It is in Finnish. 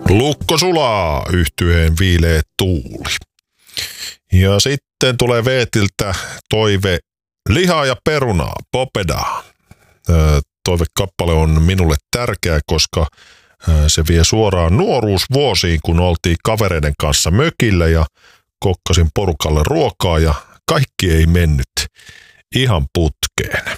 Lukko sulaa, yhtyeen viileä tuuli. Ja sitten tulee Veetiltä toive lihaa ja perunaa, popedaa. Toivekappale on minulle tärkeä, koska se vie suoraan nuoruusvuosiin, kun oltiin kavereiden kanssa mökillä ja kokkasin porukalle ruokaa ja kaikki ei mennyt ihan putkeen.